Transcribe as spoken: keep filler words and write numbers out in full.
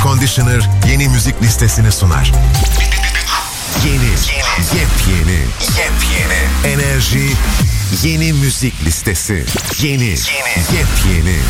Conditioner yeni müzik listesini sunar. Yeni, yeni, yepyeni, yepyeni enerji, yeni müzik listesi. Yeni, yeni, yepyeni.